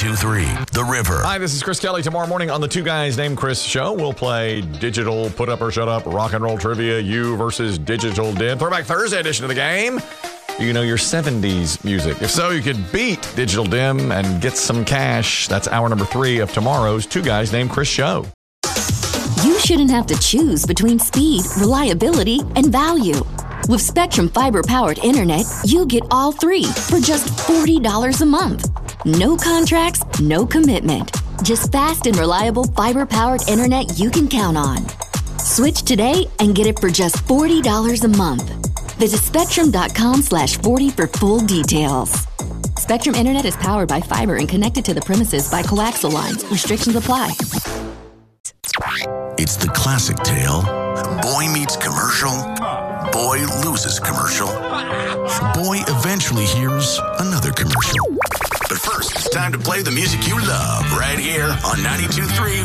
92.3 The River. Hi, this is Chris Kelly. Tomorrow morning on the Two Guys Named Chris show, we'll play digital put up or shut up, rock and roll trivia, you versus digital dim. Throwback Thursday edition of the game. You know your 70s music. If so, you could beat Digital Dim and get some cash. That's hour number 3 of tomorrow's Two Guys Named Chris show. You shouldn't have to choose between speed, reliability, and value. With Spectrum Fiber-powered internet, you get all three for just $40 a month. No contracts, no commitment. Just fast and reliable fiber-powered internet you can count on. Switch today and get it for just $40 a month. Visit spectrum.com/40 for full details. Spectrum Internet is powered by fiber and connected to the premises by coaxial lines. Restrictions apply. It's the classic tale. Boy meets commercial. Boy loses commercial. Boy eventually hears another commercial. But first, it's time to play the music you love right here on 92.3